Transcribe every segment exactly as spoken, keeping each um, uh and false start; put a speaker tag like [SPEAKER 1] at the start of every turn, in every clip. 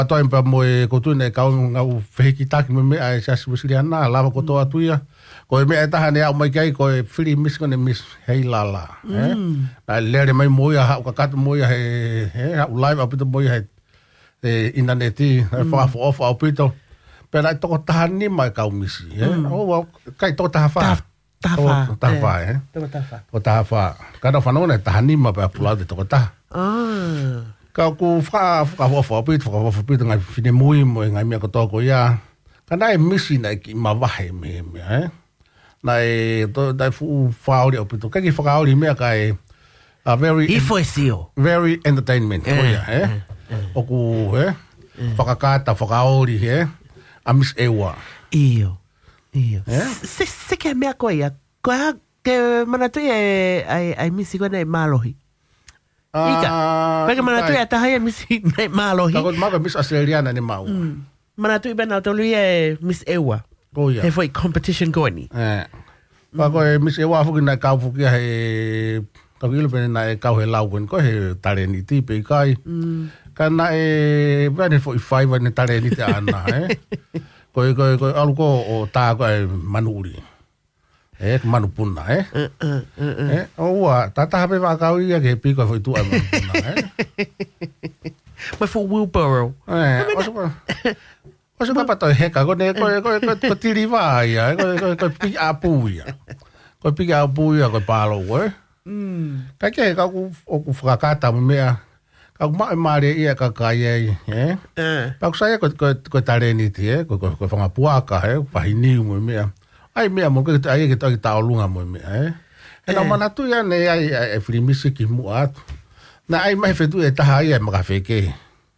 [SPEAKER 1] Atoa impa moe kotu ne kau ngau whehikitaki me mea e sasi wasiliana, lava kotoa tuia. Ko e mea e taha ne au mai kai, ko e whiri mis kone mis hei lala. Na lere mai moia, hau kakatu moia he, he, hau live au pito moia he, e interneti, e whakafo ofa au pito. Pera e toko taha ni mai kau misi. O, kai toko taha wha.
[SPEAKER 2] Taha wha.
[SPEAKER 1] Taha wha, eh.
[SPEAKER 2] Toko taha wha.
[SPEAKER 1] Toko taha wha. Kada whanona e taha ni mai pa pulau de toko taha.
[SPEAKER 2] Ah.
[SPEAKER 1] Kau ku wha, whakafo au pito, whakafo au pito, ngai whine mui mo, ngai mea kotoko ia. Kana e misi na ki ma wahe me mea, eh. Nai, dai fu whaori au pito. Kaki whakaori mea kai, a very...
[SPEAKER 2] I foi sio.
[SPEAKER 1] Very entertainment, eh, koia, eh. eh, eh. Oku, eh. eh. Whakakata, whakaori, eh. A Miss Ewa.
[SPEAKER 2] Iyo. Iyo.
[SPEAKER 1] Eh?
[SPEAKER 2] Se, se ke mea koia, koia ke manatui e, ai, ai misi koe nei mālohi. Ika. Koe ke manatui e tahai e misi nei mālohi.
[SPEAKER 1] Kako maka Miss Australiana ni mau.
[SPEAKER 2] Mm. Manatui bena tolu e Miss Ewa.
[SPEAKER 1] Koia.
[SPEAKER 2] He foi competition koe ni.
[SPEAKER 1] Eh. Kako e Miss Ewa fuki nai kau fuki he... Kako ilo pene nai kau he lau koe, koe he tare ni tipe i kai. Mm. Kana e... Vene fo i whaiva ni tare ni te ana, eh. Koe, koe, koe, alu ko o tā koe manuri. Eh, manu puna, eh.
[SPEAKER 2] Uh, uh, uh, uh.
[SPEAKER 1] Eh, o ua, tata hape wākau ia ke piko fo i tua manu puna, eh.
[SPEAKER 2] Mai fo wheelbarrow.
[SPEAKER 1] Eh, oso ko... Oso ka pato heka, kone, koe, koe, koe, koe tiri wā ia, eh. Koe, koe, koe piki apu ia. Koe piki apu ia, koe pālo, eh.
[SPEAKER 2] Mm.
[SPEAKER 1] Kai ke, kau ku, o ku whakakata mo mea. Kau mai mare ia ka kai ai, eh?
[SPEAKER 2] Uh.
[SPEAKER 1] Pau sai ko ko ko tare ni ti, eh? Ko ko ko fanga puaka, eh? Pahini mo mea. Ai mea mo ko ai ke ta ta lunga mo mea, eh? E na mana tu ya ne ai ai frimisi ki mu at. Na ai mai fetu e ta ai ma ka feke.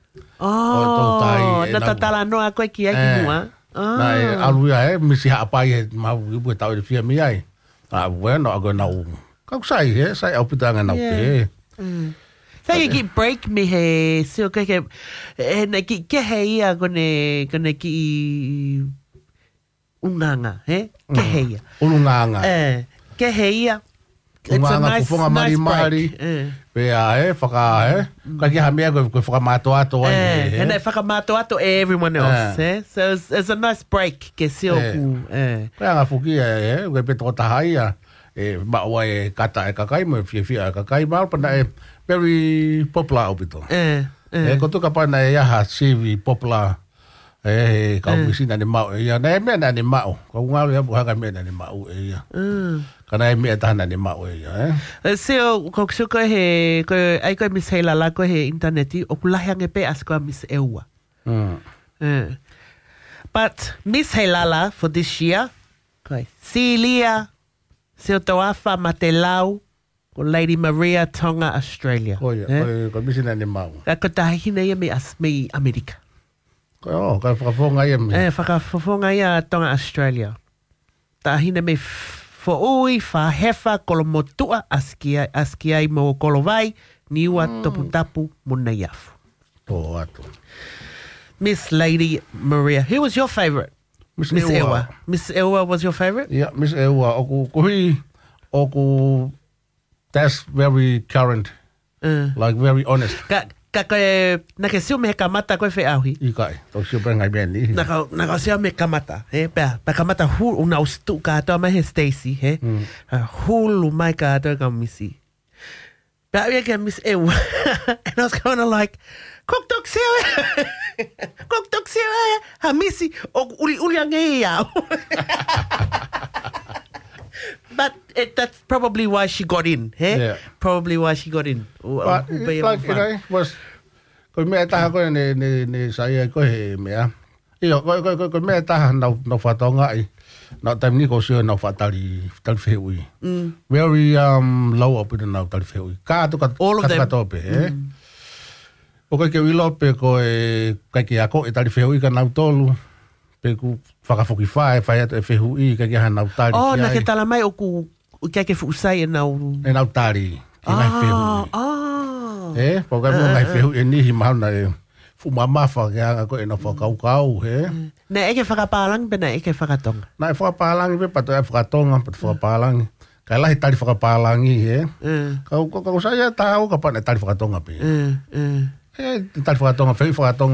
[SPEAKER 2] Oh, na ta tala no a ko ki ai ki mu a.
[SPEAKER 1] Na alu ya, eh? Misi ha pa ai ma bu ta o fia mi ai. Ah, bueno, agora na u. Kau sai, eh? Sai au pitanga na pe.
[SPEAKER 2] Mm. So you get break me he so ke ke na ki ke he ia kone kone ki unanga he ke he ia
[SPEAKER 1] unanga
[SPEAKER 2] eh ke he ia
[SPEAKER 1] it's a nice nice break pe a e faka e ka ki ha mea ko faka mato ato
[SPEAKER 2] eh and faka mato ato everyone else eh so it's, it's a nice break ke sio ku eh
[SPEAKER 1] ka nga fuki e ko pe to ta haia e ma wa e kata e kakai mo fia fia kakai ma pa na e very popular opito.
[SPEAKER 2] Eh, eh.
[SPEAKER 1] E ko tu kapa na ya ha C V popular. Eh, ka pisina ni mau ya na me na ni mau. Ko nga ya bu ha ka me na ni mau e ya. Mm. Kana e me ta na ni mau e ya, eh.
[SPEAKER 2] Seo ko ko ko he ko ai ko Miss Hela la ko he interneti o kula hange pe as ko Miss Ewa. Mm. Eh. But Miss Hela for this year, ko Celia Seo Toafa Matelau ko Lady Maria Tonga, Australia.
[SPEAKER 1] Oh, yeah. Eh? Ko misina ni mau.
[SPEAKER 2] Ka ko tahina ia me as me America.
[SPEAKER 1] Oh, ka whakafonga ia me.
[SPEAKER 2] Eh, whakafonga ia Tonga, Australia. Tahina me fo ui, wha hefa, kolo motua, askia, askia i mo kolo vai, niua mm. topu tapu, muna iafu.
[SPEAKER 1] Oh, atu.
[SPEAKER 2] Miss Lady Maria, who was your favourite?
[SPEAKER 1] Miss,
[SPEAKER 2] Miss
[SPEAKER 1] Ewa.
[SPEAKER 2] Ewa. Miss Ewa was your favourite?
[SPEAKER 1] Yeah, Miss Ewa. Oku, kuhi, oku, that's very current. Uh. Like, very honest.
[SPEAKER 2] Ka, ka koe, na ke siu me kamata koe whi auhi?
[SPEAKER 1] I kai, tau siu pere ngai mea ni.
[SPEAKER 2] Na ka, na ka siu me kamata, he, pea, pa kamata hulu, una ustu ka atoa mai he Stacey, he, mm. uh, hulu mai ka atoa ka misi. Pea awia ke Miss Ewa, and I was kind of like, kok tok siu e, kok tok siu e, ha misi, o uli uli ange iau. But it, that's probably why she got in, hey? Yeah. Probably why she got in.
[SPEAKER 1] But uh, it, like, you know, was... Ko mea taha koe ne, ne, ne saia koe he mea. Iyo, ko, ko, ko, ko mea taha nau, nau whatonga i. Nau taim ni ko sio nau whatari, tali whihui. Mm. Very um, low up in nau tali whihui. Ka atu ka,
[SPEAKER 2] all of them.
[SPEAKER 1] Katope, eh? Mm. O koe ke wilope ko e, kai ke ako e tali whihui ka nau tolu. Pe ku whakafoki whae, whae atu e whihui, kai ke ha nau tari.
[SPEAKER 2] Oh, na ke tala mai o ku, kai ke whuusai e nau...
[SPEAKER 1] E nau tari, ke ngai whihui.
[SPEAKER 2] Ah,
[SPEAKER 1] Eh, po kai mo ngai whihui e nihi mauna e... Fumamafa ke anga ko e na whakau-kau, he?
[SPEAKER 2] Na eke whakapalang, pe na eke whakatonga?
[SPEAKER 1] Na e whakapalangi, pe pato e whakatonga, pato whakapalangi. Kai lahi tari whakapalangi, he? Kau, kau saya tau ka pa na tari whakatonga, pe. Eh, tari whakatonga, whei whakatonga.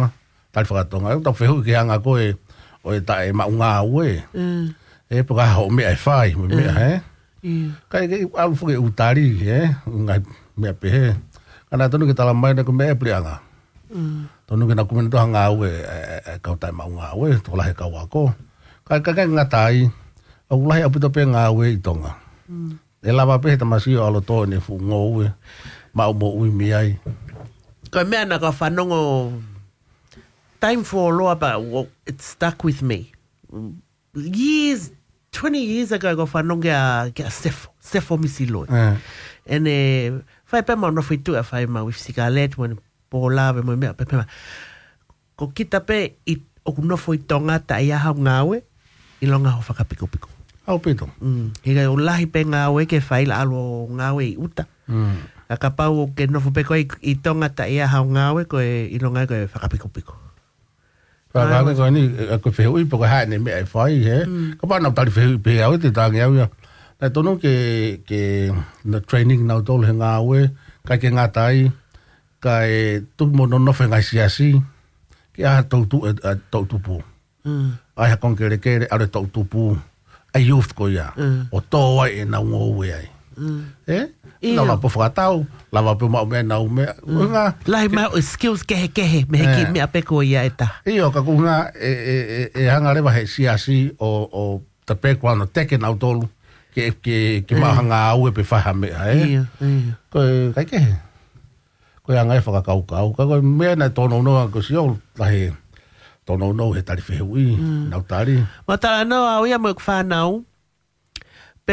[SPEAKER 1] tai whakatonga. Tau whehu ki hanga koe, o e tae maunga ue. E puka hao mea e whai, me mea, he? Kai kei alu fuke utari, he? Ngai mea pehe. Kana tonu ki tala mai na ko mea plianga. Tonu ki na kumene toha ngā ue, e kau tae maunga ue, tō lahe kau ako. Kai kai ngatai, au lahe apito pe ngā ue i tonga. E lava pehe tamasio alo tō ne fu ngō ue, mau mo ui miai.
[SPEAKER 2] Ko mea na ka whanongo, time for loa, but well, it stuck with me. Years, twenty years ago, ko whanongo a, a Stefo, Stefo Misiloi.
[SPEAKER 1] Uh.
[SPEAKER 2] And e, whai pe mau no whi tu a whai mau, if sikalet, when po lawe mo mea, pe pe ma. Ko kita pe, i, oku no fo i tonga ta ia hau ngāwe, i longa ho whakapiko piko.
[SPEAKER 1] Au pito.
[SPEAKER 2] Mm. Higa o lahi pe ngāwe ke whaila alo ngāwe i uta.
[SPEAKER 1] Mm.
[SPEAKER 2] A ka pau ke nofu pe koe i tonga ta ia hau ngāwe koe i longa koe whakapiko piko.
[SPEAKER 1] Ka ka ni ko fe ui po ha ne me ai fai he. Ka pa na tali fe pe au te tangi au ya. Na tono ke ke na training na tol he ngāwe, ka ke ngatai, ka e tu mo no no fe ngai siasi. Ke a tau tu tau tu pu.
[SPEAKER 2] Mm.
[SPEAKER 1] Ai ha kon ke le ke ale tau tu pu. Ai youth ko ya. O to ai na ngo we ai. Eh? No la po fatau, la va po ma me na me. Nga
[SPEAKER 2] lai ma skills ke ke me ki me ape ko ia eta.
[SPEAKER 1] Io ka kunga e e e hanga leva he siasi o o te background o teke na tolu ke ke ke ma hanga au pe fa me eh. Ko kai ke. Ko hanga e fa ka kau kau. Ko me na tono no ko sio la he tono no he tali fe ui na tali.
[SPEAKER 2] Ma tala no au ia mo fa nau. Pe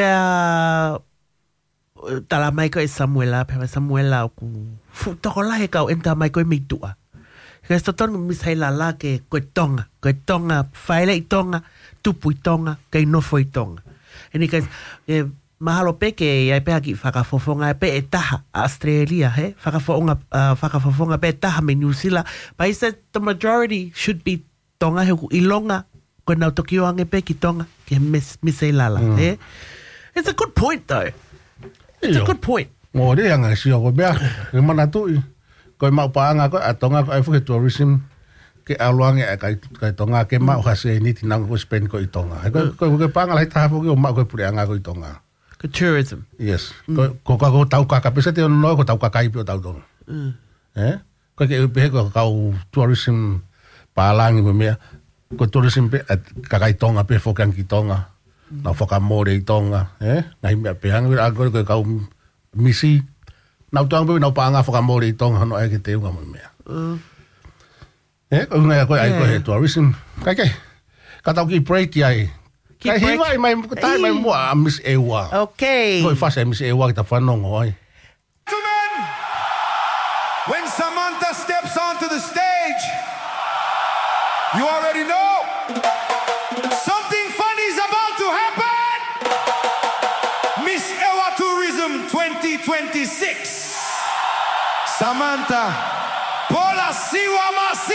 [SPEAKER 2] tala mai ko e Samuela, pe Samuela ku fu toko la he kau enta mai ko me tua. Ke sto ton mi sai la la ke ko tonga, ko tonga, faile tonga, tupu tonga, ke no foi tonga. Eni ke e mahalo pe ke ai pe aki whakafofonga pe e taha Australia, he? Whakafofonga, uh, whakafofonga pe taha me New Zealand. But he said the majority should be tonga he ku ilonga, ko nau tokio ange pe ki tonga, ke mis, misei lala, mm. he? It's a good point though. It's a good point.
[SPEAKER 1] Ngō re anga si o ko bea, ke mana tui. Ko mau paanga ko atonga ko ai fuke tourism ke aluange a kai kai tonga ke mau hase ni tinang ko spend ko i tonga. Ko ko ke paanga lai ta fuke o mau ko pureanga ko i tonga.
[SPEAKER 2] Ko tourism.
[SPEAKER 1] Yes. Ko ko ko tau ka ka pese te no ko tau ka kai pio tau tonga. Eh? Ko ke pe ko ka tourism palangi me mea. Ko tourism pe ka kai tonga pe fokan ki tonga. Na foka more i tonga, eh? Ngai me pe hanga ko ko ka misi. Na tuang pe na paanga foka more i tonga no ai ke te unga mo mea. Eh, ko ngai ko ai ko he tourism. Kai kai. Ka tau ki break ai. Kai hi vai mai ko tai mai mo a Miss Ewa.
[SPEAKER 2] Okay.
[SPEAKER 1] Ko fa se Miss Ewa ta fanongo ai.
[SPEAKER 3] Gentlemen, when Samantha steps onto the stage, you already know something funny is about to happen. Miss Ewa Tourism twenty twenty-six. Samantha, Paula Siwa Masi.